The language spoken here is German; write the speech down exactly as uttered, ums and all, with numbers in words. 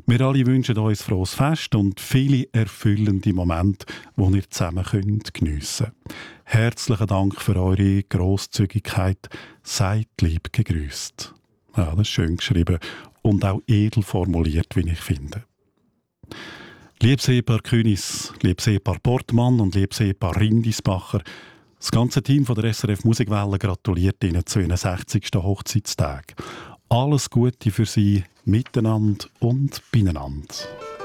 Wir alle wünschen uns frohes Fest und viele erfüllende Momente, die ihr zusammen könnt geniessen könnt. Herzlichen Dank für eure Grosszügigkeit. Seid lieb gegrüßt. Ja, das ist schön geschrieben und auch edel formuliert, wie ich finde. Liebes Ehepaar Künis, liebes Ehepaar Portmann und liebes Ehepaar Rindisbacher, das ganze Team von der S R F Musikwelle gratuliert Ihnen zu Ihren sechzigsten Hochzeitstag. Alles Gute für Sie, miteinander und beieinander.